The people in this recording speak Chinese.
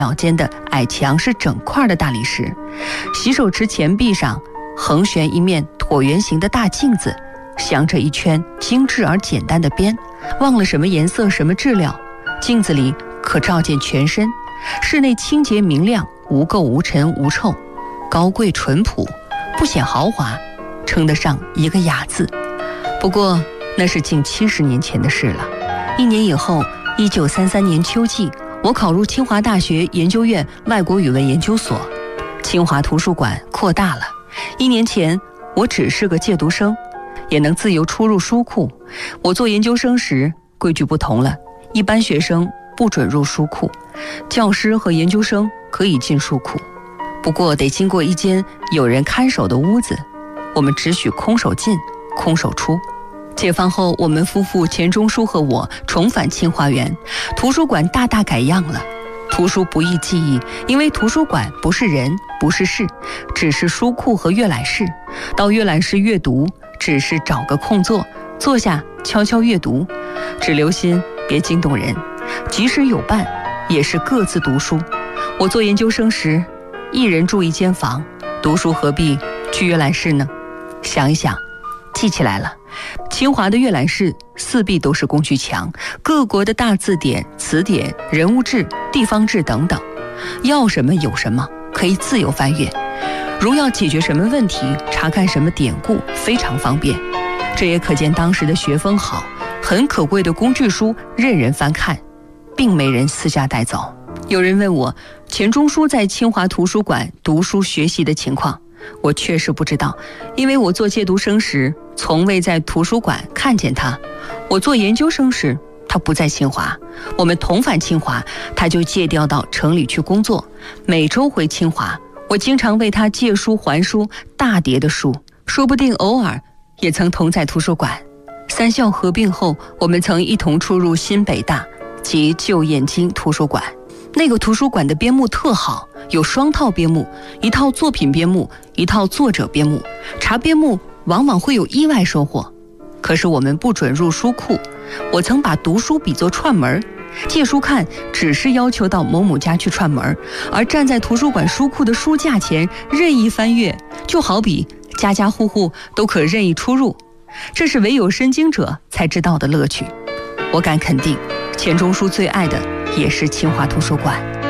秒间的矮墙是整块的大理石，洗手池前壁上横悬一面椭圆形的大镜子，镶着一圈精致而简单的边，忘了什么颜色什么质料，镜子里可照见全身，室内清洁明亮，无垢无尘无臭，高贵淳朴，不显豪华，称得上一个雅字。不过那是近70年前的事了。1年以后，1933年秋季，我考入清华大学研究院外国语文研究所。清华图书馆扩大了，1年前我只是个借读生，也能自由出入书库。我做研究生时规矩不同了，一般学生不准入书库，教师和研究生可以进书库，不过得经过一间有人看守的屋子，我们只许空手进空手出。解放后，我们夫妇钱钟书和我重返清华园，图书馆大大改样了。图书不易记忆，因为图书馆不是人不是事，只是书库和阅览室。到阅览室阅读，只是找个空坐下悄悄阅读，只留心别惊动人，即使有伴也是各自读书。我做研究生时，一人住一间房，读书何必去阅览室呢？想一想，记起来了。清华的阅览室4壁都是工具墙，各国的大字典、词典、人物志、地方志等等，要什么有什么，可以自由翻阅。如要解决什么问题，查看什么典故，非常方便。这也可见当时的学风好，很可贵的工具书任人翻看，并没人私家带走。有人问我钱钟书在清华图书馆读书学习的情况，我确实不知道，因为我做借读生时从未在图书馆看见他。我做研究生时他不在清华，我们同返清华，他就借调到城里去工作，每周回清华。我经常为他借书还书，大叠的书，说不定偶尔也曾同在图书馆。3校合并后，我们曾一同出入新北大及旧燕京图书馆。那个图书馆的编目特好，有2套编目，一套作品编目，一套作者编目。查编目往往会有意外收获。可是我们不准入书库，我曾把读书比作串门，借书看只是要求到某某家去串门，而站在图书馆书库的书架前任意翻阅，就好比家家户户都可任意出入，这是唯有身经者才知道的乐趣。我敢肯定，钱钟书最爱的也是清华图书馆。